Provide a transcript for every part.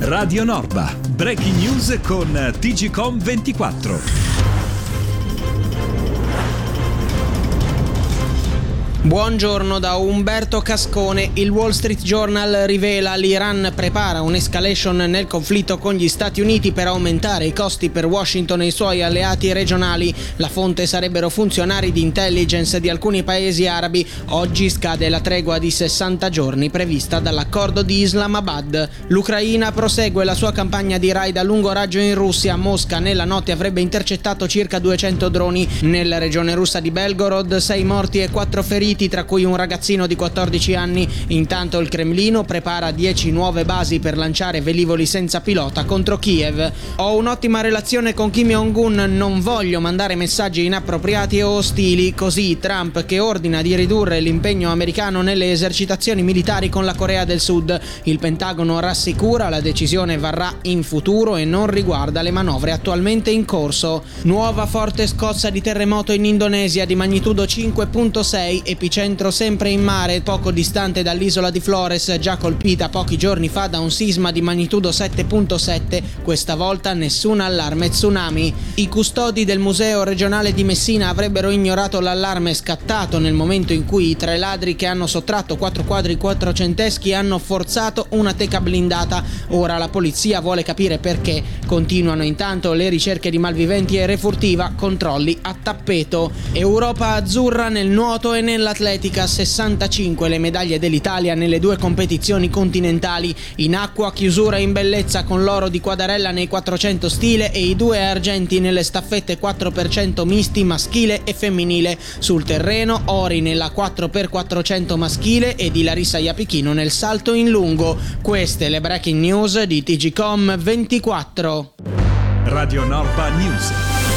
Radio Norba, breaking news con TGcom 24. Buongiorno da Umberto Cascone. Il Wall Street Journal rivela: l'Iran prepara un'escalation nel conflitto con gli Stati Uniti per aumentare i costi per Washington e i suoi alleati regionali. La fonte sarebbero funzionari di intelligence di alcuni paesi arabi. Oggi scade la tregua di 60 giorni prevista dall'accordo di Islamabad. L'Ucraina prosegue la sua campagna di raid a lungo raggio in Russia. Mosca nella notte avrebbe intercettato circa 200 droni. Nella regione russa di Belgorod 6 morti e 4 feriti, tra cui un ragazzino di 14 anni. Intanto il Cremlino prepara 10 nuove basi per lanciare velivoli senza pilota contro Kiev. Ho un'ottima relazione con Kim Jong-un, non voglio mandare messaggi inappropriati o ostili. Così Trump, che ordina di ridurre l'impegno americano nelle esercitazioni militari con la Corea del Sud. Il Pentagono rassicura: la decisione varrà in futuro e non riguarda le manovre attualmente in corso. Nuova forte scossa di terremoto in Indonesia di magnitudo 5.6, epicentro sempre in mare, poco distante dall'isola di Flores, già colpita pochi giorni fa da un sisma di magnitudo 7.7, questa volta nessun allarme tsunami. I custodi del Museo regionale di Messina avrebbero ignorato l'allarme scattato nel momento in cui i 3 ladri che hanno sottratto 4 quadri quattrocenteschi hanno forzato una teca blindata. Ora la polizia vuole capire perché. Continuano intanto le ricerche di malviventi e refurtiva, controlli a tappeto. Europa azzurra nel nuoto e nell'atletica, 65 le medaglie dell'Italia nelle 2 competizioni continentali. In acqua chiusura in bellezza con l'oro di Quadarella nei 400 stile e i 2 argenti nelle staffette 4x100 misti maschile e femminile. Sul terreno ori nella 4x400 maschile e di Larissa Iapichino nel salto in lungo. Queste le breaking news di TGcom 24. Radio Norba News.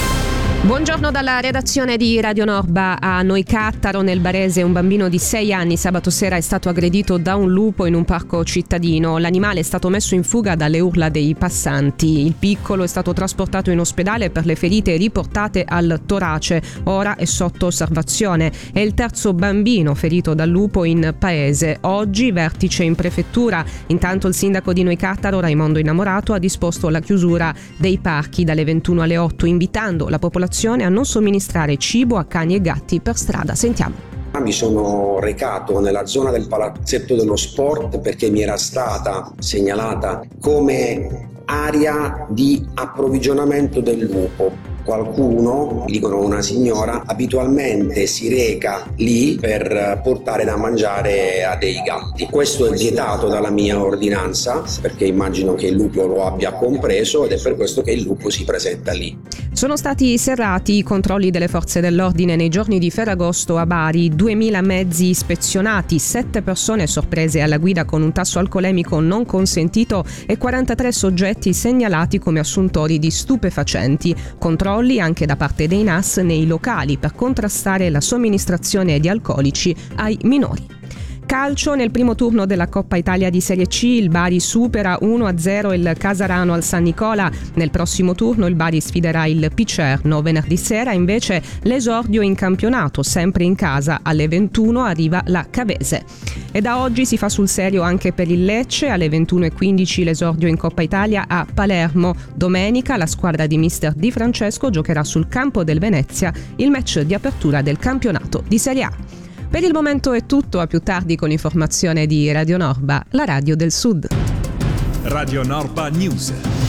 Buongiorno dalla redazione di Radio Norba. A Noicattaro, nel Barese, un bambino di 6 anni sabato sera è stato aggredito da un lupo in un parco cittadino. L'animale è stato messo in fuga dalle urla dei passanti. Il piccolo è stato trasportato in ospedale per le ferite riportate al torace. Ora è sotto osservazione. È il terzo bambino ferito dal lupo in paese. Oggi vertice in prefettura. Intanto il sindaco di Noicattaro, Raimondo Innamorato, ha disposto la chiusura dei parchi dalle 21 alle 8, invitando la popolazione a non somministrare cibo a cani e gatti per strada. Sentiamo. Mi sono recato nella zona del palazzetto dello sport perché mi era stata segnalata come area di approvvigionamento del lupo. Qualcuno, dicono una signora, abitualmente si reca lì per portare da mangiare a dei gatti. Questo è vietato dalla mia ordinanza, perché immagino che il lupo lo abbia compreso ed è per questo che il lupo si presenta lì. Sono stati serrati i controlli delle forze dell'ordine nei giorni di Ferragosto a Bari. 2000 mezzi ispezionati, 7 persone sorprese alla guida con un tasso alcolemico non consentito e 43 soggetti segnalati come assuntori di stupefacenti. Controlli anche da parte dei NAS nei locali per contrastare la somministrazione di alcolici ai minori. Calcio, nel primo turno della Coppa Italia di Serie C il Bari supera 1-0 il Casarano al San Nicola. Nel prossimo turno il Bari sfiderà il Picerno. Venerdì sera invece l'esordio in campionato, sempre in casa, alle 21 arriva la Cavese. E da oggi si fa sul serio anche per il Lecce, alle 21:15 l'esordio in Coppa Italia a Palermo. Domenica la squadra di mister Di Francesco giocherà sul campo del Venezia il match di apertura del campionato di Serie A. Per il momento è tutto, a più tardi con l'informazione di Radio Norba, la radio del Sud. Radio Norba News.